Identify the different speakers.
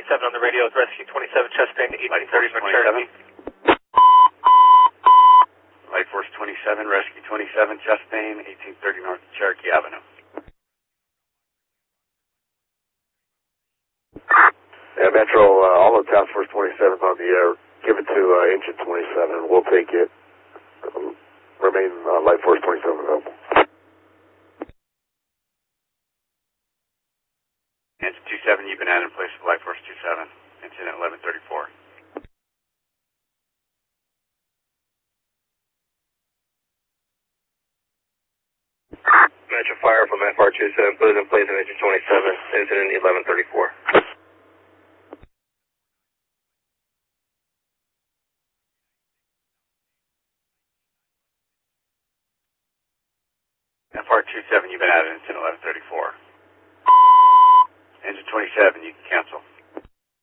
Speaker 1: 27 on the radio with Rescue 27, Chastain, 1830 McCherry.
Speaker 2: Light Force 27, Rescue 27, Chastain, 1830 North Cherokee Avenue.
Speaker 3: Yeah, Metro, all of Task Force 27 on the air. Give it to Engine 27. We'll take it. Remain Light Force 27 available.
Speaker 2: Engine 27, you've been added in place of Light Force 27. Incident 1134.
Speaker 4: Metro Fire from FR27, put it in place on Engine 27. Incident 1134.
Speaker 2: FR27, you've been added in 1134. Engine 27, you can cancel